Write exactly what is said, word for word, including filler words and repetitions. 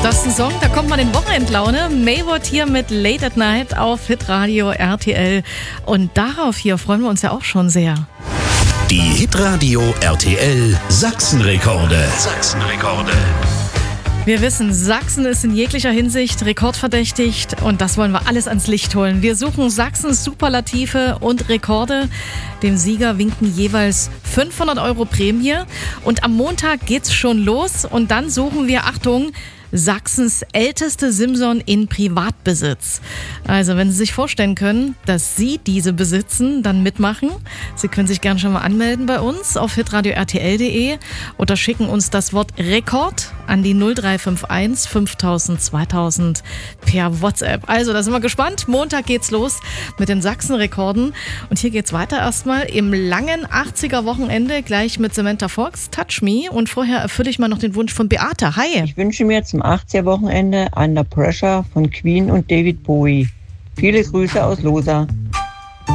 Das ist ein Song, da kommt man in Wochenendlaune. Mayward hier mit Late at Night auf Hitradio R T L. Und darauf hier freuen wir uns ja auch schon sehr. Die Hitradio R T L Sachsenrekorde. Sachsenrekorde. Wir wissen, Sachsen ist in jeglicher Hinsicht rekordverdächtigt und das wollen wir alles ans Licht holen. Wir suchen Sachsens Superlative und Rekorde. Dem Sieger winken jeweils fünfhundert Euro Prämie. Und am Montag geht's schon los und dann suchen wir, Achtung, Sachsens älteste Simson in Privatbesitz. Also wenn Sie sich vorstellen können, dass Sie diese besitzen, dann mitmachen. Sie können sich gerne schon mal anmelden bei uns auf hitradio r t l punkt d e oder schicken uns das Wort Rekord an die null drei fünf eins fünftausend zweitausend per WhatsApp. Also da sind wir gespannt. Montag geht's los mit den Sachsenrekorden. Und hier geht's weiter erstmal im langen achtziger-Wochenende gleich mit Samantha Fox, Touch Me. Und vorher erfülle ich mal noch den Wunsch von Beate. Hi. Ich wünsche mir zum achtziger-Wochenende Under Pressure von Queen und David Bowie. Viele Grüße aus Losa.